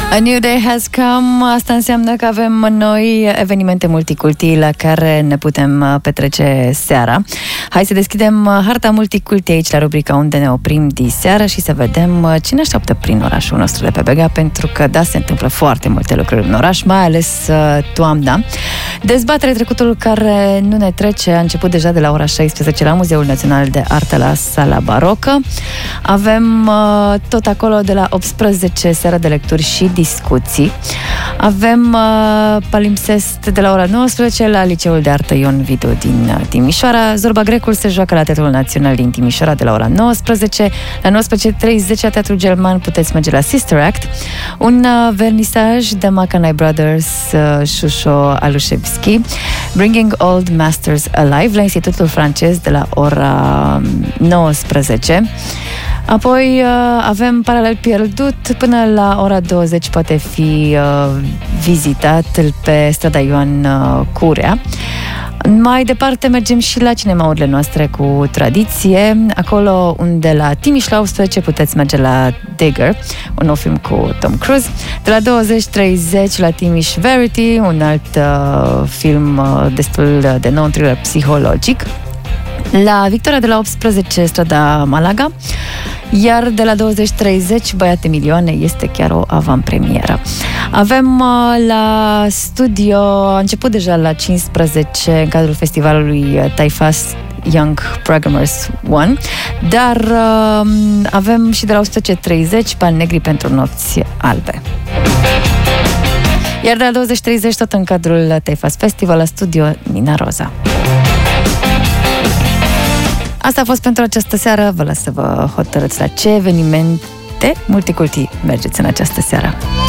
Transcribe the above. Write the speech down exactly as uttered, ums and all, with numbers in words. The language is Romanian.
A new day has come. Asta înseamnă că avem noi evenimente multiculti la care ne putem petrece seara. Hai să deschidem harta multiculti aici la rubrica Unde ne oprim diseară și să vedem ce ne așteaptă prin orașul nostru de pe Bega, pentru că da, se întâmplă foarte multe lucruri în oraș, mai ales toamna. Dezbatere trecutul care nu ne trece a început deja de la ora șaisprezece la Muzeul Național de Artă la Sala Barocă. Avem tot acolo de la optsprezece seara de lecturi și discuții. Avem uh, palimpsest de la ora nouăsprezece la Liceul de Artă Ion Vidu din uh, Timișoara. Zorba Grecul se joacă la Teatrul Național din Timișoara de la ora nouăsprezece. La nouăsprezece treizeci la Teatrul German puteți merge la Sister Act. Un uh, vernisaj de Macanai Brothers, uh, Șușo Alușevski, Bringing Old Masters Alive la Institutul Francez de la ora nouăsprezece. Apoi uh, avem Paralel Pierdut până la ora douăzeci, poate fi uh, vizitat pe strada Ioan uh, Curea. Mai departe mergem și la cinemaurile noastre cu tradiție, acolo unde la Timiș la optsprezece puteți merge la Digger, un nou film cu Tom Cruise. De la douăzeci treizeci la Timiș Verity, un alt uh, film uh, destul de nou, un thriller psihologic. La Victoria de la optsprezece, strada Malaga. Iar de la douăzeci treizeci, Băiate Milioane, este chiar o avantpremieră. Avem uh, la studio, a început deja la cincisprezece în cadrul festivalului Taifas Young Programmers unu, dar uh, avem și de la unsprezece treizeci Bani Negri pentru Nopți Albe. Iar de la douăzeci treizeci, tot în cadrul Taifas Festival, la studio Nina Roza. Asta a fost pentru această seară. Vă las să vă hotărâți la ce evenimente multiculti mergeți în această seară.